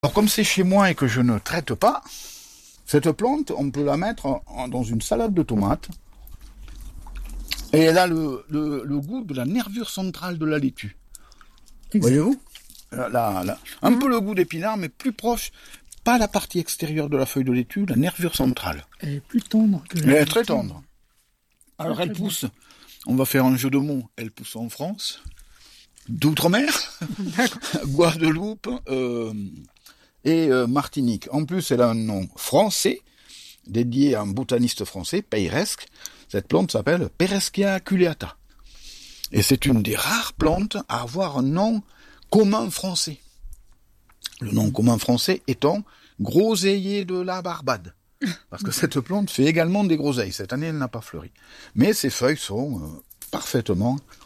Alors comme c'est chez moi et que je ne traite pas, cette plante, on peut la mettre dans une salade de tomates. Et elle a le goût de la nervure centrale de la laitue. Voyez-vous un peu le goût d'épinard, mais plus proche, pas la partie extérieure de la feuille de laitue, la nervure centrale. Elle est plus tendre que Elle est très tendre. Alors elle pousse, on va faire un jeu de mots, elle pousse en France, d'outre-mer, Guadeloupe et Martinique. En plus, elle a un nom français, dédié à un botaniste français, Peyresque. Cette plante s'appelle Pereschia culeata. Et c'est une des rares plantes à avoir un nom commun français. Le nom commun français étant groseillier de la Barbade. Parce que cette plante fait également des groseilles. Cette année, elle n'a pas fleuri. Mais ses feuilles sont parfaitement